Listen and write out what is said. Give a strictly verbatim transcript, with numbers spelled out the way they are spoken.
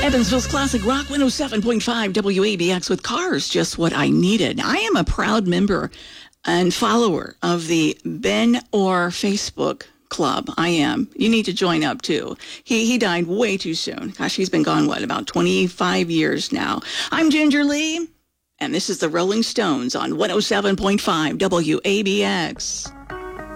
Evansville's Classic Rock one oh seven point five W A B X with Cars, just what I needed. I am a proud member and follower of the Ben Orr Facebook Club. I am. You need to join up too. He he died way too soon. Gosh, he's been gone, what, about twenty-five years now. I'm Ginger Lee, and this is the Rolling Stones on one oh seven point five W A B X.